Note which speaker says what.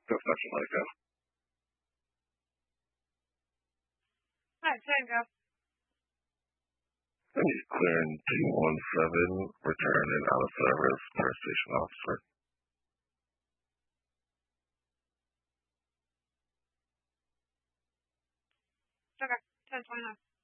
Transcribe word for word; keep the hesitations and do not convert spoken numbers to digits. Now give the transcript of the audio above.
Speaker 1: Go section, let it go.
Speaker 2: Hi, Tango.
Speaker 1: Hey, clearing two one seven, return and out of service per station officer.
Speaker 2: Okay, ten twenty-nine.